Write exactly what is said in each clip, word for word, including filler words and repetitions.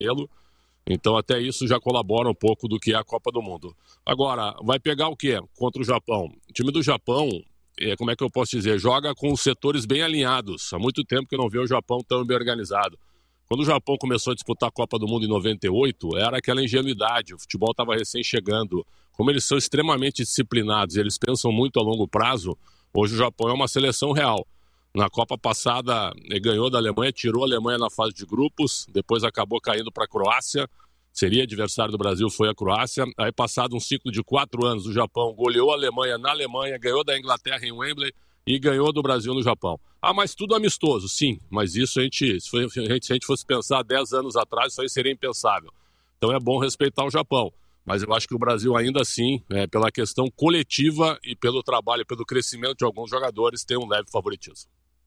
apelo. Então até isso já colabora um pouco do que é a Copa do Mundo. Agora, vai pegar o quê? Contra o Japão. O time do Japão, é, como é que eu posso dizer? Joga com os setores bem alinhados. Há muito tempo que eu não vejo o Japão tão bem organizado. Quando o Japão começou a disputar a Copa do Mundo em noventa e oito, era aquela ingenuidade, o futebol estava recém chegando. Como eles são extremamente disciplinados e eles pensam muito a longo prazo, hoje o Japão é uma seleção real. Na Copa passada, ele ganhou da Alemanha, tirou a Alemanha na fase de grupos, depois acabou caindo para a Croácia, seria adversário do Brasil, foi a Croácia. Aí, passado um ciclo de quatro anos, o Japão goleou a Alemanha na Alemanha, ganhou da Inglaterra em Wembley e ganhou do Brasil no Japão. Ah, mas tudo amistoso, sim, mas isso a gente, se a gente, se a gente fosse pensar dez anos atrás, isso aí seria impensável. Então é bom respeitar o Japão, mas eu acho que o Brasil ainda assim, é, pela questão coletiva e pelo trabalho, pelo crescimento de alguns jogadores, tem um leve favoritismo.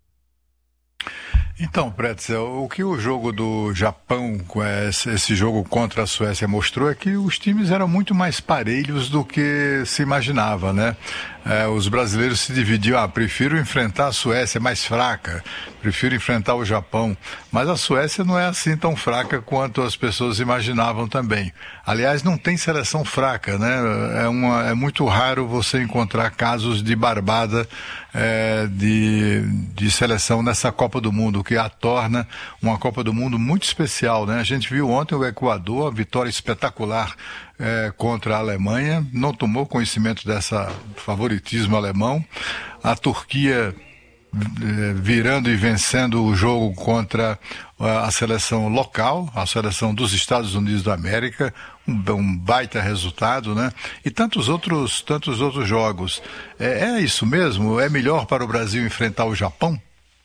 Então, Pretzel, o que o jogo do Japão, esse jogo contra a Suécia mostrou é que os times eram muito mais parelhos do que se imaginava, né? É, os brasileiros se dividiam, ah, prefiro enfrentar a Suécia mais fraca, prefiro enfrentar o Japão, mas a Suécia não é assim tão fraca quanto as pessoas imaginavam também. Aliás, não tem seleção fraca, né? É, uma, é muito raro você encontrar casos de barbada é, de, de seleção nessa Copa do Mundo, o que a torna uma Copa do Mundo muito especial, né? A gente viu ontem o Equador, a vitória espetacular É, contra a Alemanha, não tomou conhecimento dessa favoritismo alemão. A Turquia é, virando e vencendo o jogo contra a, a seleção local, a seleção dos Estados Unidos da América, um, um baita resultado, né? E tantos outros, tantos outros jogos. É, é isso mesmo? É melhor para o Brasil enfrentar o Japão?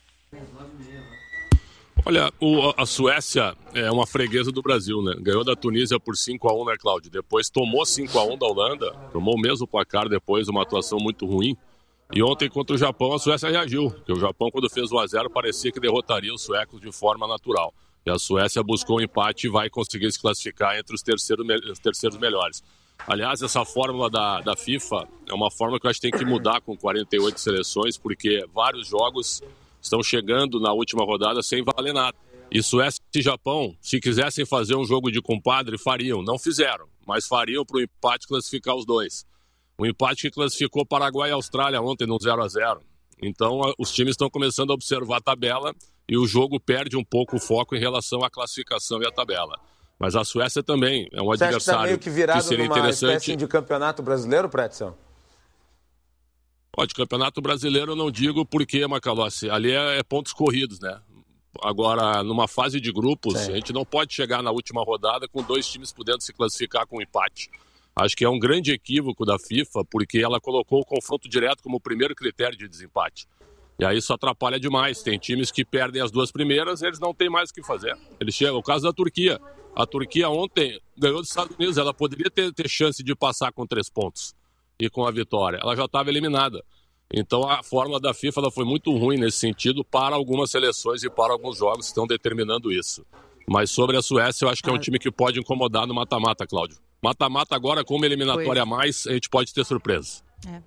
Olha, o, a Suécia é uma freguesa do Brasil, né? Ganhou da Tunísia por cinco a um, né, Cláudio? Depois tomou cinco a um da Holanda, tomou o mesmo placar depois, uma atuação muito ruim. E ontem contra o Japão, a Suécia reagiu, porque o Japão, quando fez um a zero, parecia que derrotaria os suecos de forma natural. E a Suécia buscou um empate e vai conseguir se classificar entre os terceiros, os terceiros melhores. Aliás, essa fórmula da, da FIFA é uma fórmula que eu acho que tem que mudar com quarenta e oito seleções, porque vários jogos estão chegando na última rodada sem valer nada. E Suécia e Japão, se quisessem fazer um jogo de compadre, fariam. Não fizeram, mas fariam para o empate classificar os dois. O empate que classificou Paraguai e Austrália ontem no zero a zero. Então, os times estão começando a observar a tabela e o jogo perde um pouco o foco em relação à classificação e à tabela. Mas a Suécia também é um Você adversário acha que, tá meio que, virado que seria numa interessante. Espécie de campeonato brasileiro, Pretzel? De campeonato brasileiro eu não digo porque, Macalossi, ali é, é pontos corridos, né? Agora, numa fase de grupos, Sim. a gente não pode chegar na última rodada com dois times podendo se classificar com um empate. Acho que é um grande equívoco da FIFA, porque ela colocou o confronto direto como o primeiro critério de desempate. E aí isso atrapalha demais. Tem times que perdem as duas primeiras, eles não têm mais o que fazer. Eles chegam. O caso da Turquia. A Turquia ontem ganhou dos Estados Unidos, ela poderia ter, ter chance de passar com três pontos. E com a vitória, ela já estava eliminada. Então a fórmula da FIFA ela foi muito ruim nesse sentido para algumas seleções e para alguns jogos que estão determinando isso. Mas sobre a Suécia, eu acho que é um time que pode incomodar no mata-mata, Cláudio. Mata-mata agora, com uma eliminatória a mais, a gente pode ter surpresa. É.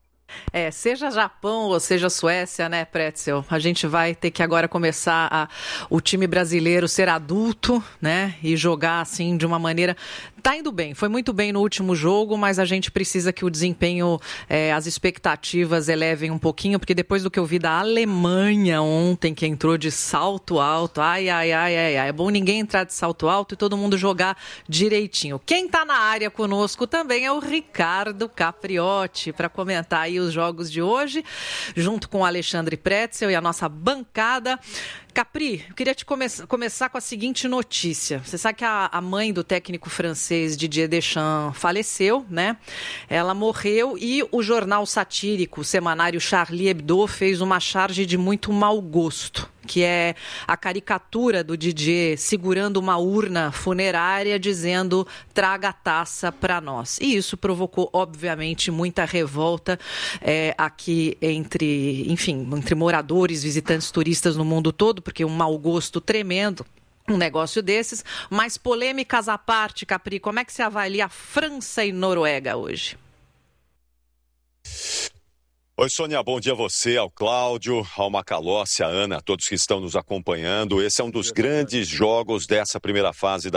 É, seja Japão ou seja Suécia, né, Pretzel? A gente vai ter que agora começar a, o time brasileiro ser adulto, né, e jogar assim de uma maneira... Tá indo bem, foi muito bem no último jogo, mas a gente precisa que o desempenho, é, as expectativas elevem um pouquinho, porque depois do que eu vi da Alemanha ontem, que entrou de salto alto, ai, ai, ai, ai, ai, é bom ninguém entrar de salto alto e todo mundo jogar direitinho. Quem tá na área conosco também é o Ricardo Capriotti, para comentar aí os jogos de hoje, junto com o Alexandre Pretzel e a nossa bancada. Capri, eu queria te come- começar com a seguinte notícia. Você sabe que a, a mãe do técnico francês Didier Deschamps faleceu, né? Ela morreu e o jornal satírico, o semanário Charlie Hebdo, fez uma charge de muito mau gosto, que é a caricatura do Didier segurando uma urna funerária dizendo traga a taça para nós. E isso provocou, obviamente, muita revolta é, aqui entre, enfim, entre moradores, visitantes, turistas no mundo todo, porque um mau gosto tremendo. Um negócio desses, mas polêmicas à parte, Capri, como é que você avalia a França e Noruega hoje? Oi, Sônia, bom dia a você, ao Cláudio, ao Macalossi, a Ana, a todos que estão nos acompanhando. Esse é um dos grandes jogos dessa primeira fase da